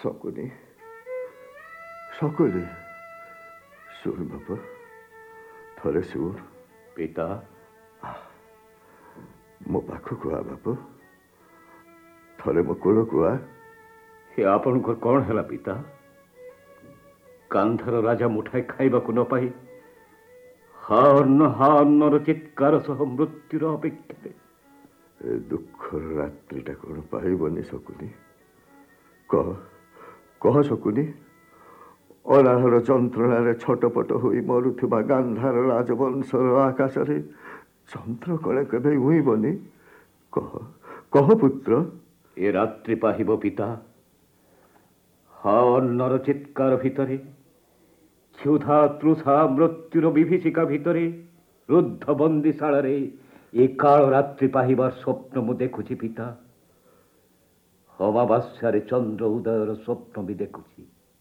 ଶକୁନି ଶକୁନି ଶୁଣ ବାପା ଥରେ ଶୁଣ। ପିତା ମୋ ପାଖକୁ ଆ ବାପ ଥରେ ମୋ କୋଳକୁ ଆ। ଏ ଆପଣଙ୍କର କ'ଣ ହେଲା ପିତା? କାନ୍ଧର ରାଜା ମୁଠାଏ ଖାଇବାକୁ ନ ପାଇ ହା ଅନ୍ନର ଚିତ୍କାର ସହ ମୃତ୍ୟୁର ଅପେକ୍ଷାରେ। ଏ ଦୁଃଖର ରାତ୍ରିଟା କ'ଣ ପାଇବନି ଶକୁନି? କହ କହ ଶକୁନି। ଅନାହର ଯନ୍ତ୍ରଣାରେ ଛଟପଟ ହୋଇ ମରୁଥିବା ଗାନ୍ଧାର ରାଜବଂଶର ଆକାଶରେ ଚନ୍ଦ୍ର କଳେ କେବେ ଉଇଁବନି? କହ କହ ପୁତ୍ର। ଏ ରାତ୍ରି ପାହିବ ପିତା। ହା ଅନ୍ନର ଚିତ୍କାର ଭିତରେ, କ୍ଷୁଧା ତୃଷା ମୃତ୍ୟୁର ବିଭୀଷିକା ଭିତରେ, ରୁଦ୍ଧ ବନ୍ଦିଶାଳାରେ ଏ କାଳ ରାତ୍ରି ପାହିବାର ସ୍ୱପ୍ନ ମୁଁ ଦେଖୁଛି ପିତା। ଅମାବାସ୍ୟାରେ ଚନ୍ଦ୍ର ଉଦୟର ସ୍ୱପ୍ନ ବି ଦେଖୁଛି।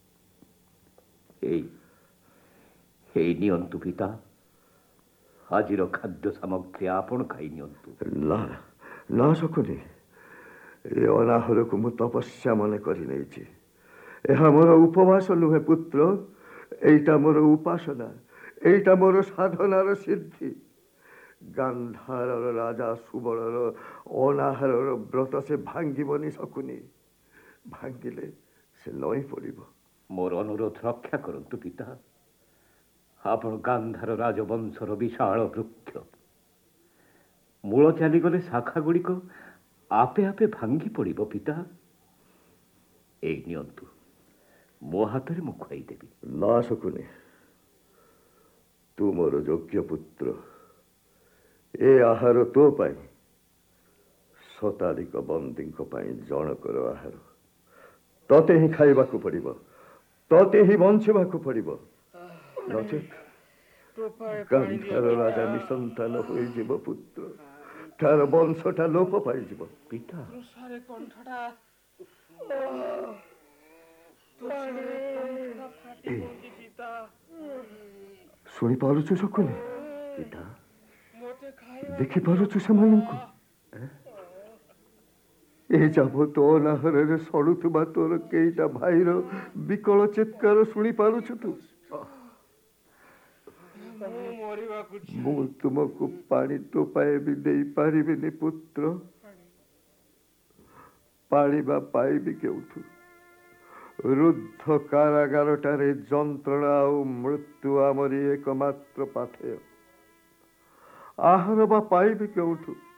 ଏଇ ନିଅନ୍ତୁ ପିତା, ଆଜିର ଖାଦ୍ୟ ସାମଗ୍ରୀ ଆପଣ ଖାଇ ନିଅନ୍ତୁ। ନା ନା ଶକୁନି, ଏ ଅନାହରକୁ ମୁଁ ତପସ୍ୟା ମନେ କରି ନେଇଛି। ଏହା ମୋର ଉପବାସ ନୁହେଁ ପୁତ୍ର, ଏଇଟା ମୋର ଉପାସନା, ଏଇଟା ମୋର ସାଧନାର ସିଦ୍ଧି। ଗାନ୍ଧାରର ରାଜା ସୁବଳର ଅନାହାରର ବ୍ରତ ସେ ଭାଙ୍ଗିବନି ଶକୁନି। ଭାଙ୍ଗିଲେ ସେ ନଇଁ ପଡ଼ିବ। ମୋର ଅନୁରୋଧ ରକ୍ଷା କରନ୍ତୁ ପିତା। ଆପଣ ଗାନ୍ଧାର ରାଜବଂଶର ବିଶାଳ ବୃକ୍ଷ, ମୂଳ ଚାଲିଗଲେ ଶାଖା ଗୁଡ଼ିକ ଆପେ ଆପେ ଭାଙ୍ଗି ପଡ଼ିବ ପିତା। ଏଇ ନିଅନ୍ତୁ, ମୋ ହାତରେ ମୁଁ ଖୁଆଇଦେବି। ନା ଶକୁନି, ତୁ ମୋର ଯୋଗ୍ୟ ପୁତ୍ର। ଏ ଆହାର ତୋ ପାଇଁ, ଶତାଧିକ ବନ୍ଦୀଙ୍କ ପାଇଁ ଜଣକର ଆହାର। ତତେ ହିଁ ଖାଇବାକୁ ପଡ଼ିବ, ତତେ ହିଁ ବଞ୍ଚିବାକୁ ପଡ଼ିବ। ନଚେତ ଗାନ୍ଧାର ରାଜା ନିସନ୍ତାନ ହୋଇଯିବ ପୁତ୍ର, ତାର ବଂଶଟା ଲୋପ ପାଇଯିବ। ପିତା ଶୁଣିପାରୁଛୁ ଶକୁନି? ପିତା ଦେଖିପାରୁଛୁ ସେମାନଙ୍କୁ? ଏ ଯାବତ ଅନାହରରେ ସଢୁଥିବା ତୋର କେଇଟା ଭାଇର ବିକଳ ଚିତ୍କାର ଶୁଣିପାରୁଛୁ ତୁ? ମୁଁ ତୁମକୁ ପାଣି ଟୋପାଏ ବି ଦେଇପାରିବିନି ପୁତ୍ର। ପାଣି ବା ପାଇବି କେଉଁଠୁ? ରୁଦ୍ଧ କାରାଗାରଟାରେ ଯନ୍ତ୍ରଣା ଆଉ ମୃତ୍ୟୁ ଆମରି ଏକମାତ୍ର ପାଥେୟ। ଆହାର ବା ପାଇବି କେଉଁଠୁ?